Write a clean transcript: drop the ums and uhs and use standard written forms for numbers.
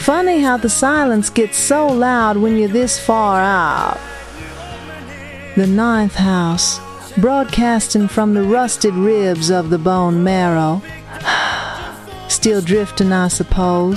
Funny how the silence gets so loud when you're this far out. The ninth house, broadcasting from the rusted ribs of the bone marrow. Still drifting, I suppose.